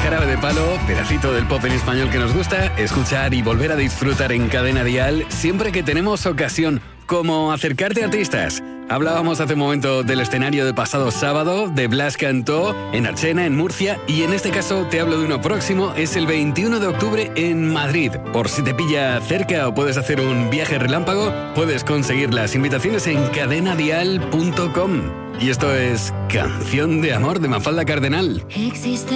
Jarabe de Palo, pedacito del pop en español que nos gusta, escuchar y volver a disfrutar en Cadena Dial siempre que tenemos ocasión, como acercarte a artistas. Hablábamos hace un momento del escenario de pasado sábado, de Blas Cantó, en Archena, en Murcia, y en este caso te hablo de uno próximo, es el 21 de octubre en Madrid. Por si te pilla cerca o puedes hacer un viaje relámpago, puedes conseguir las invitaciones en cadenadial.com. Y esto es Canción de Amor de Mafalda Cardenal. Existe